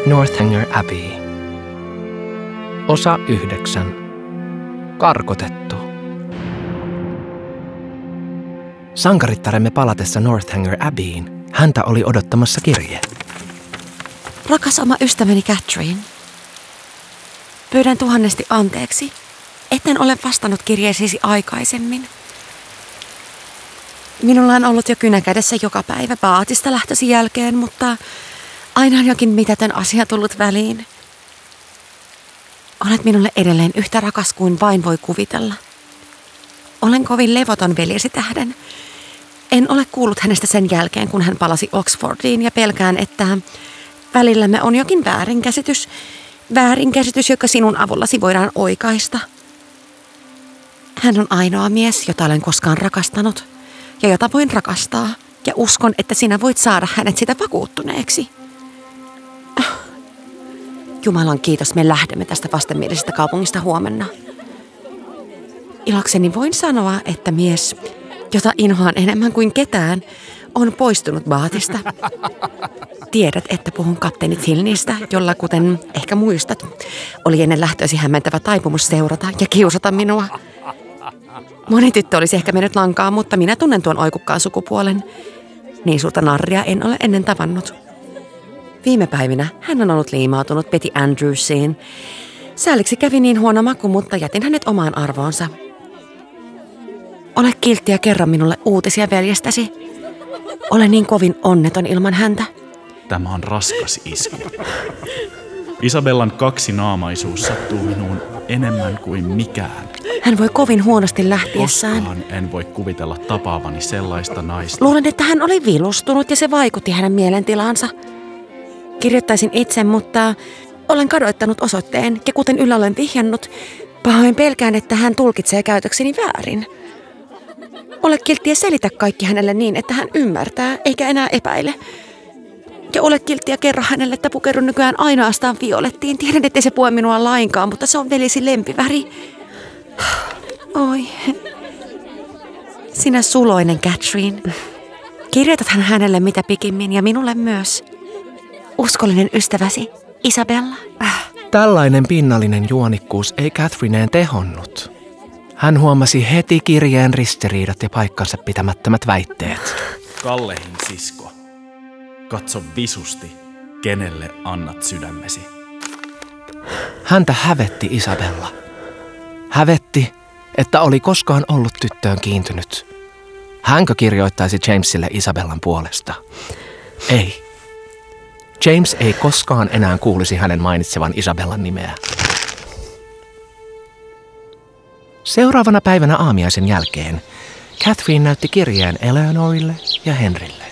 Northanger Abbey. Osa 9. Karkotettu. Sankarittaremme palatessa Northanger Abbeyin häntä oli odottamassa kirje. Rakas oma ystäväni Catherine, pyydän tuhannesti anteeksi, etten ole vastannut kirjeeseesi aikaisemmin. Minulla on ollut jo kynä kädessä joka päivä Baatista lähtösi jälkeen, mutta aina on jokin mitätön asia tullut väliin. Olet minulle edelleen yhtä rakas kuin vain voi kuvitella. Olen kovin levoton veljesi tähden. En ole kuullut hänestä sen jälkeen, kun hän palasi Oxfordiin ja pelkään, että välillämme on jokin väärinkäsitys. Väärinkäsitys, joka sinun avullasi voidaan oikaista. Hän on ainoa mies, jota olen koskaan rakastanut ja jota voin rakastaa. Ja uskon, että sinä voit saada hänet sitä vakuuttuneeksi. Jumalan kiitos, me lähdemme tästä vastenmielisestä kaupungista huomenna. Ilokseni voin sanoa, että mies, jota inhoan enemmän kuin ketään, on poistunut Baatista. Tiedät, että puhun kapteeni Tilnistä, jolla, kuten ehkä muistat, oli ennen lähtöösi hämmentävä taipumus seurata ja kiusata minua. Moni tyttö olisi ehkä mennyt lankaan, mutta minä tunnen tuon oikukkaan sukupuolen. Niin suurta narria en ole ennen tavannut. Viime päivinä hän on ollut liimautunut Betty Andrewsiin. Sääliksi kävi niin huono maku, mutta jätin hänet omaan arvoonsa. Ole kiltti ja kerro minulle uutisia veljestäsi. Olen niin kovin onneton ilman häntä. Tämä on raskas isku. Isabellan kaksinaamaisuus sattuu minuun enemmän kuin mikään. Hän voi kovin huonosti lähtiessään. Koskaan en voi kuvitella tapaavani sellaista naista. Luulen, että hän oli vilustunut ja se vaikutti hänen mielentilaansa. Kirjoittaisin itse, mutta olen kadoittanut osoitteen ja kuten yllä olen vihjannut, pahoin pelkään, että hän tulkitsee käytökseni väärin. Ole kiltti ja selitä kaikki hänelle niin, että hän ymmärtää eikä enää epäile. Ja ole kiltti ja kerro hänelle, että pukeudun nykyään ainoastaan violettiin. Tiedän, ettei se pue minua lainkaan, mutta se on veljesi lempiväri. Oi. Sinä suloinen Catherine. Kirjoitathan hänelle mitä pikimmin ja minulle myös. Uskollinen ystäväsi, Isabella. Tällainen pinnallinen juonikkuus ei Catherineen tehonnut. Hän huomasi heti kirjeen ristiriidat ja paikkansa pitämättömät väitteet. Kallehin sisko, katso visusti, kenelle annat sydämesi. Häntä hävetti Isabella. Hävetti, että oli koskaan ollut tyttöön kiintynyt. Hänkö kirjoittaisi Jamesille Isabellan puolesta? Ei. James ei koskaan enää kuulisi hänen mainitsevan Isabellan nimeä. Seuraavana päivänä aamiaisen jälkeen Catherine näytti kirjeen Eleanorille ja Henrylle.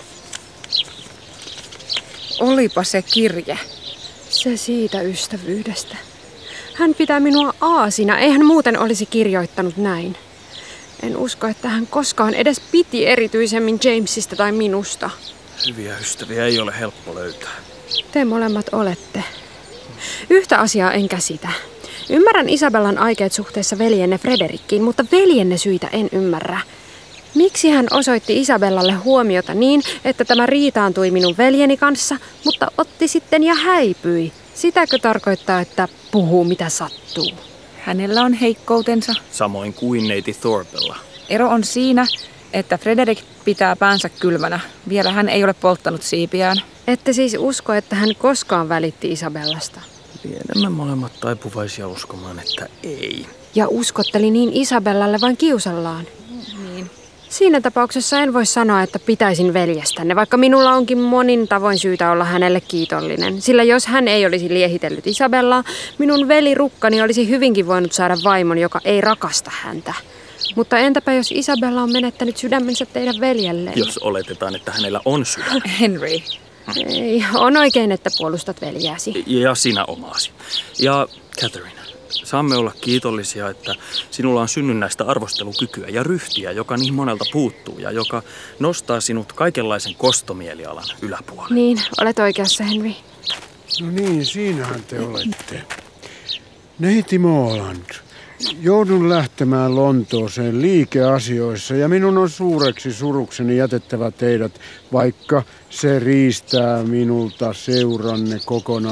Olipa se kirje. Se siitä ystävyydestä. Hän pitää minua aasina, ei hän muuten olisi kirjoittanut näin. En usko, että hän koskaan edes piti erityisemmin Jamesista tai minusta. Hyviä ystäviä ei ole helppo löytää. Te molemmat olette. Yhtä asiaa en käsitä. Ymmärrän Isabellan aikeet suhteessa veljenne Frederikkiin, mutta veljenne syitä en ymmärrä. Miksi hän osoitti Isabellalle huomiota niin, että tämä riitaantui minun veljeni kanssa, mutta otti sitten ja häipyi? Sitäkö tarkoittaa, että puhuu mitä sattuu? Hänellä on heikkoutensa. Samoin kuin neiti Thorpella. Ero on siinä, että Frederick pitää päänsä kylmänä. Vielä hän ei ole polttanut siipiään. Ette siis usko, että hän koskaan välitti Isabellasta? Lienemme molemmat taipuvaisia uskomaan, että ei. Ja uskotteli niin Isabellalle vain kiusallaan? Niin. Siinä tapauksessa en voi sanoa, että pitäisin veljestänne, vaikka minulla onkin monin tavoin syytä olla hänelle kiitollinen. Sillä jos hän ei olisi liehitellyt Isabellaa, minun veli Rukkani olisi hyvinkin voinut saada vaimon, joka ei rakasta häntä. Mutta entäpä jos Isabella on menettänyt sydämensä teidän veljelleen? Jos oletetaan, että hänellä on sydän. Henry. Ei, on oikein, että puolustat veljääsi. Ja sinä omaasi. Ja Catherine, saamme olla kiitollisia, että sinulla on synnynnäistä arvostelukykyä ja ryhtiä, joka niin monelta puuttuu ja joka nostaa sinut kaikenlaisen kostomielialan yläpuolelle. Niin, olet oikeassa, Henry. No niin, siinähän te olette. Neiti Moland, joudun lähtemään Lontooseen liikeasioissa ja minun on suureksi surukseni jätettävä teidät, vaikka se riistää minulta seuranne kokonaan.